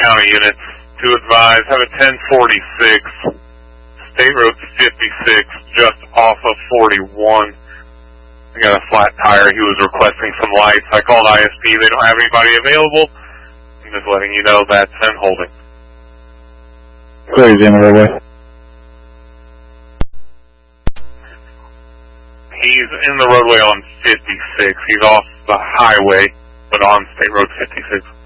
County units to advise, have a 1046, State Road 56, just off of 41. I got a flat tire. He was requesting some lights. I called ISP. They don't have anybody available. I'm just letting you know that's him holding. Clear, he's in the roadway. He's in the roadway on 56. He's off the highway, but on State Road 56.